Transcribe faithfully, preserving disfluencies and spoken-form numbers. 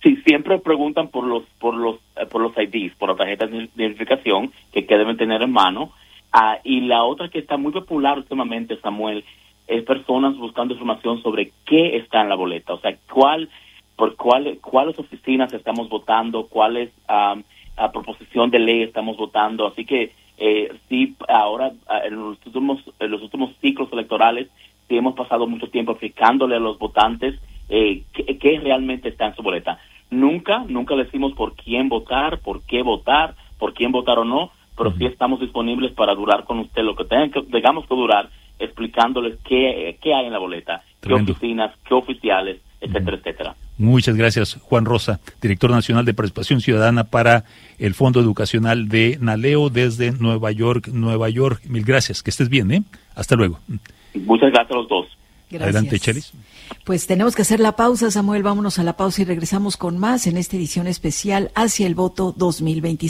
Sí, siempre preguntan por los por los por los I Ds, por las tarjetas de identificación que, que deben tener en mano. Uh, y la otra que está muy popular últimamente, Samuel, es personas buscando información sobre qué está en la boleta, o sea, cuál por cuál cuáles oficinas estamos votando, cuáles um, a proposición de ley estamos votando. Así que eh, sí, ahora en los últimos en los últimos ciclos electorales sí hemos pasado mucho tiempo explicándole a los votantes eh, qué, qué realmente está en su boleta. Nunca, nunca decimos por quién votar, por qué votar, por quién votar o no, pero sí estamos disponibles para durar con usted lo que tenga que, tengamos que durar, explicándoles qué, qué hay en la boleta, Tremendo. qué oficinas, qué oficiales, etcétera, etcétera. Muchas gracias, Juan Rosa, director nacional de Participación Ciudadana para el Fondo Educacional de Naleo desde Nueva York, Nueva York. Mil gracias, que estés bien, ¿eh? Hasta luego. Muchas gracias a los dos. Gracias. Adelante, Chelis. Pues tenemos que hacer la pausa, Samuel. Vámonos a la pausa y regresamos con más en esta edición especial hacia el voto dos mil veintiséis.